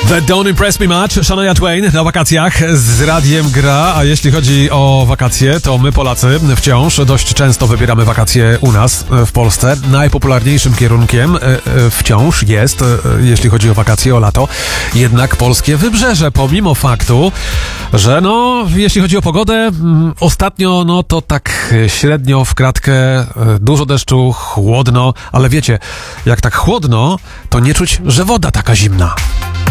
That Don't Impress Me Much, Shania Twain na wakacjach z radiem gra, a jeśli chodzi o wakacje, to my Polacy wciąż dość często wybieramy wakacje u nas w Polsce. Najpopularniejszym kierunkiem wciąż jest, jeśli chodzi o wakacje, o lato, jednak polskie wybrzeże, pomimo faktu, że jeśli chodzi o pogodę, ostatnio, to tak średnio w kratkę, dużo deszczu, chłodno, ale wiecie, jak tak chłodno, to nie czuć, że woda taka zimna.